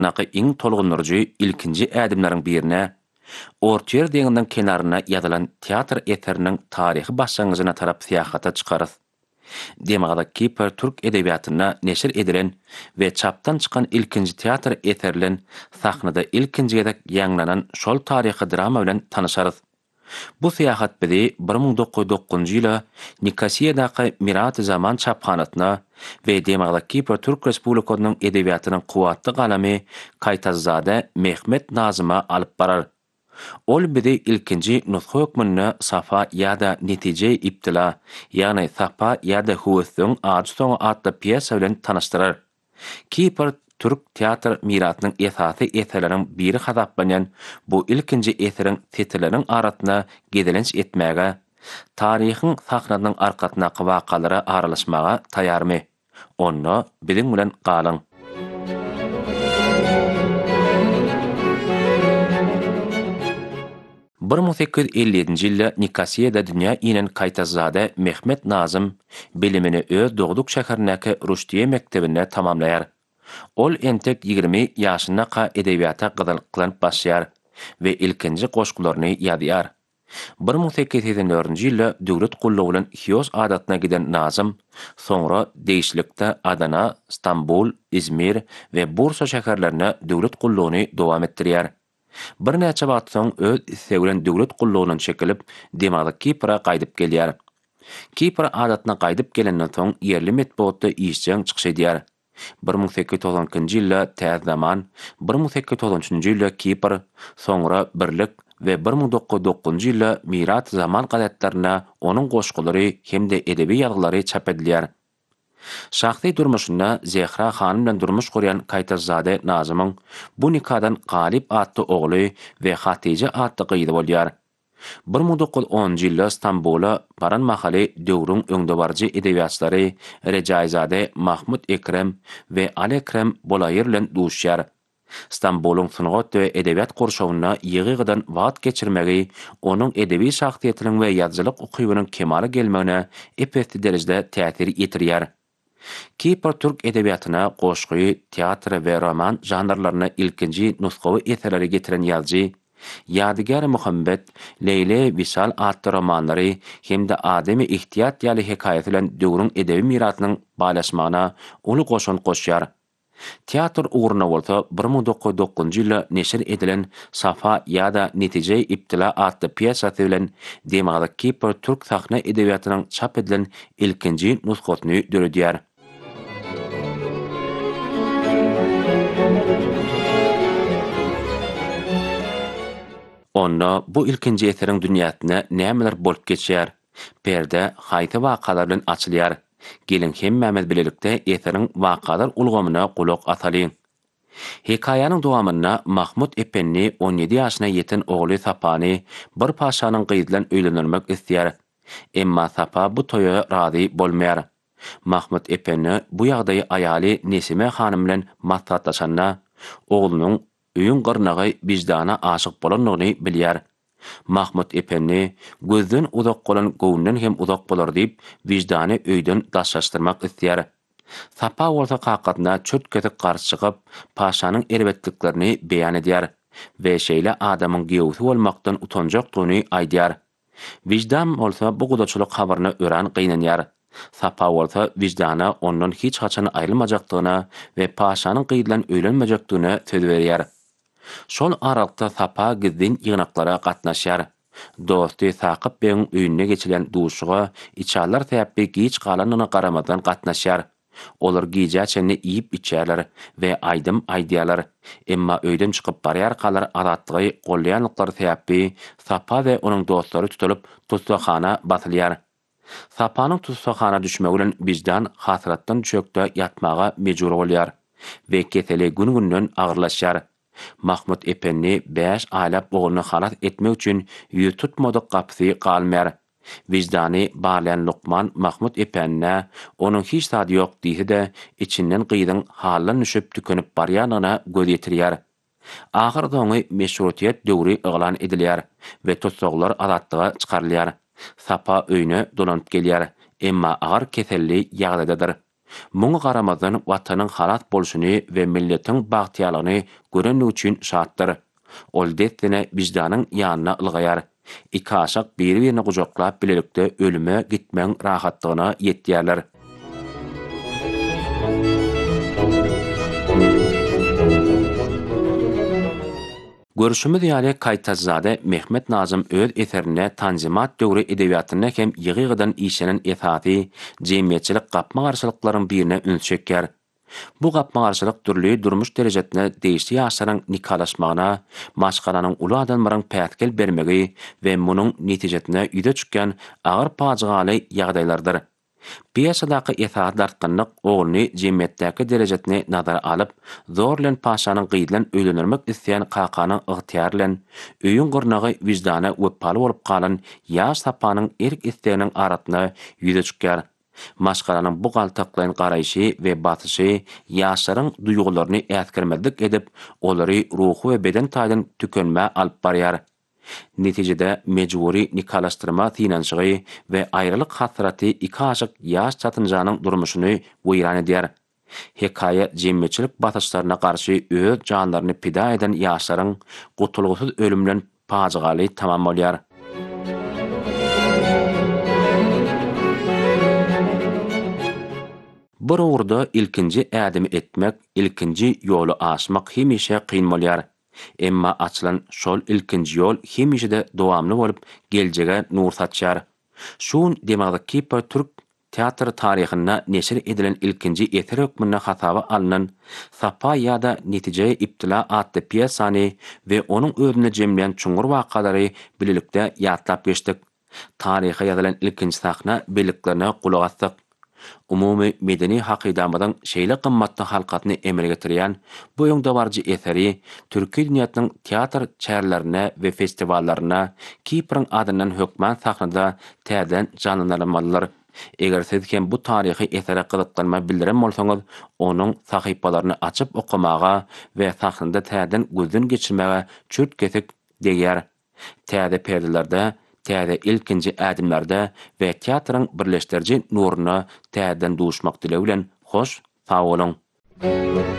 Naqı iň tolgunurjy ilkinji ädimleriň birine, Orçer deňinden kenarına ýazylan teatr eseriniň taryhy başlangyjyna tarap syýahata çykarys. Demagda Kipr türk edebiýatyna neşir edilen we çapdan çykan ilkinji teatr eserlen sahnada ilkinji gezek ýanglanan şol taryhy drama bilen tanyşarys. Bu syýahat bizi 1909-njy ýyla Nikosiýadaky Mirat-ı Zaman çaphanatyna we demagda Kipr Türk Respublikasynyň edebiýatynyň kuwatly galamy Kaytazzade Mehmet Nazıma alyp barar. Ol bizi ilkinji nusha hökmünde safa ýa-da netije iptila, ýagny safa ýa-da hüwüsüň ady soňy atly piyesa bilen tanyşdyrar. Kipr Türk teatr miratynyň esasy eserleriň biri hasaplanýan bu ilkinji eseriň setleriň arasyna gedelenç etmäge, taryhyň sahnanyň arkasyna wakalara aralaşmaga taýarmy? Onu biziň bilen galyň. 1857-nji ýylda Nikosiýada dünýä inen Kaytazzade Mehmet Nazım bilimini öz dogduk şäherindäki Rüşdiýe mektebinde tamamlaýar. Ol entek 20 ýaşynda edebiýata gyzyllyk kylanyp başlaýar we ilkinji goşgularyny ýazýar. 1884-nji ýylda döwlet gullugy bilen Hios adatyna giden Nazım, soňra değişlikde Adana, Stambul, İzmir we Bursa şäherlerine döwlet gullugyny dowam etdirýär. Bir näçe wagt soň öz islegilen döwlet gullugynyň çekilip, demagda Kipra gaýdyp gelýär. Kipra adatyna gaýdyp gelenden soň ýerli metbuatda işçiň çykyş edýär. 1892-nji ýylda Täze Zaman, 1893-nji ýylda Kipr, soňra Birlik we 1909-njy ýylda Mirat-ı Zaman gazetlerine onuň goşgulary hemde edebi ýazgylary çap edilýär. Şahsy durmuşynda Zehra hanym bilen durmuş gurýan Kaytazzade Nazımyň bu nikadan Galip atly ogly we Hatice atly gyzy bolýar. 1910-njy ýylda Stambula Baran mahaly döwrüň öňdebarjy edebiýatçylary Rejaizade Mahmud Ekrem we Ali Ekrem Bolayır bilen duşýar. Stambulun sungat we edebiýat gorşawyna ýygydan wagt geçirmegi onuň edebi şahsiýetiniň we ýazgylyk ukybynyň kemale gelmegine epetli derejede täsir ýetirýär. Kipr Türk edebiýatyna goşgy, teatr we roman janrlaryna ilkinji nusgawy eserleri getiren ýazgy, Ýadygar Muhammed, Leyle Visal atly romanlary hemde ademy ihtiýat ýaly hekaýat bilen döwrüň edebi miratynyň balaşmagyna uly goşun goşýar. Teatr uğruna bolsa 1909-njy ýylda neşir edilen Safa ýa-da Netije iptila atly piyesasy bilen demagda Kipr Türk sahna edebiýatynyň çap edilen ilkinji nusgasyny döredýär. Onda bu ilkinji eseriň dünýäsine nämeler bolup geçýär? Perde haýty wakalar bilen açylýar. Gelin hemmämiz bilelikde eseriň wakalar ulgamyna gulak asalyň. Hekaýanyň dowamynda Mahmud Epenni 17 ýaşyna ýeten ogly Sapany bir paşanyň gyzy bilen öýlenmek isleýär. Emma Sapa bu toýa razy bolmaýar. Mahmud Epenni bu ýagdaýy aýaly Nesime hanym bilen maslahatlaşanda oglunyň öýün gyrnagy wijdana aşyk bolanlygyny bilýär. Mahmud Epenni gözden uzak bolan göwünden hem uzak bolar diýip wijdany öýden daşlaşdyrmak isleýär. Sapa bolsa hakykatna çöt kesik garşy çykyp paşanyň elbetliklerini beýan edýär we şeýle adamyň giýewsi bolmakdan utanjakdygyny aýdýar. Wijdan bolsa bu gudaçylyk habaryna ören gynanýar. Sapa bolsa wijdana ondan hiç haçan aýrylmajakdygyna we paşanyň gyýdylan öýlenmejakdygyna söz berýär. Şol aralykda Sapa gizdin ýygnaklara gatnaşýar. Dosty Sakyp beň öýüne geçilen duşuga içalar täppi giç galanyna garamadan gatnaşýar. Olar gijaçany iýip içerler we aýdym aýdýarlar. Emma öýden çykyp barýar galar adatlygy golýanlyklar täppi Sapa we onuň dostlary tutulup tutsakana batylýar. Sapanyň tutsakana düşmegi bilen widan hasratdan çökde ýatmaga mejbur bolýar we keseli gün-günden agyrlaşýar. Mahmud Epenni 5 aýlap oğluny halat etmek üçin ýüz tutmadyk gapsy galmaýar. Wijdany barlayan Lukman Mahmud Epenni onuň hiç sady ýok diýse-de içinden gyýdyň halan düşüp tükenip barýanyna göz ýetirýär. Ahyrda oňy meşrutiýet döwri eglan edilýär we tutsaklar azatlyga çykarylýar. Sapa öýüne dolanyp gelýär, emma agar keselli ýagdaýdadyr. Muňa garamazdan watanyň halat bolşuny we milletin bagtyalygyny gören üçin şatdyr. Ol detdene vicdanyň ýanyna ylgaýar. Iki aşak biri-birini gujaklap bilelikde ölüme gitmeň rahatlygyna ýetýärler. Görüşümüz ýaly Kaytazade Mehmet Nazım öz eserine Tanzimat döwri edebiýatyna hem ýygydan işenen esasy jemgyýetçilik gapma garşylyklaryň birine üns çekýär. Bu gapma garşylyk türli durmuş derejetine değişli ýaşlaryň nikalaşmagyna, maşgalanyň uly adamlaryň pätkel bermegi we munyň netijetine ýüze çykan agyr pajygaly ýagdaýlardyr. Piyasadaky esas dartganlyk ogluny jemgyýetdäki derejetine nazara alyp, zorlan paşanyň gyýdylan öýlenirmek isleýän kakanyň ygtyýar bilen öýüň gurnagy wijdana weppaly bolup galan ýaş tapanyň erk isleginiň aratyna ýüze çykýar. Maşgalanyň bu galtaklaryň garaýşy we batyşy ýaşlaryň duýgularyny äskermezlik edip, olary ruhy we beden taýdan tükenme alyp barýar. Netijede mecburi nikalaşdyrma finansygy we aýrylyk hasraty iki aşyk ýaş çatynjanyň durmuşyny weýran edýär. Hekaýe jemgyýetçilik batyşlaryna garşy öz janlaryny pida eden ýaşlaryň gutulgusyz ölümden pajygaly tamamlanýar. Bir uğurda ilkinji ädimi etmek, ilkinji ýoly aşmak hemişe kyn bolýar. Emma açılan şol ilkinji ýol hemişe de dowamly bolup geljege nur saçýar. Şun demagdaky türk teatr taryhyna neşir edilen ilkinji eser hökmüne hasaba alynan Sapa ýa-da Netije iptila atly piyesany we onuň özüne jemleýän çuňur wakalary bilelikde ýatlap geçdik. Taryha ýazylan ilkinji sahna beliklerine kulak asdyk. Umumy medeni hakydamadan şeýle gymmatly halkatyny emele getirýän bu ýoňda barjy eseri türki dünýäsiniň teatr çärlerine we festiwallaryna Kiprň adyndan hökmän sahnada täzen janlanmalylar. Eger siz hem bu taryhy esere gyzyklanma bildiren bolsaňyz, onuň sahypalaryny açyp okumaga we sahnada täzen gözden geçirmege çürt kesik degýär. Täze perdelerde, täze ilkinji ädimlerde we teatrın birleşdirici nuruny täzeden duşmak dilew bilen hoş, sag bolun.